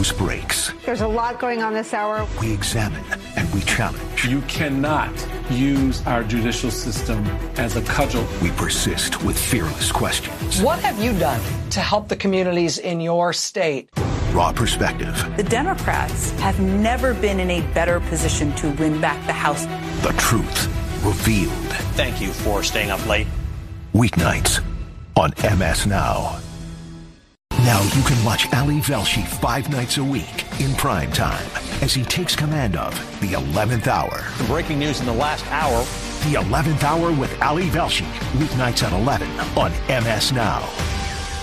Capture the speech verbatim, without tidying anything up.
news breaks. There's a lot going on this hour. We examine and we challenge. You cannot use our judicial system as a cudgel. We persist with fearless questions. What have you done to help the communities in your state? Raw perspective. The Democrats have never been in a better position to win back the House. The truth revealed. Thank you for staying up late. Weeknights on M S Now. Now you can watch Ali Velshi five nights a week in prime time as he takes command of The eleventh Hour. The breaking news in the last hour. The eleventh Hour with Ali Velshi. Weeknights at eleven on M S Now.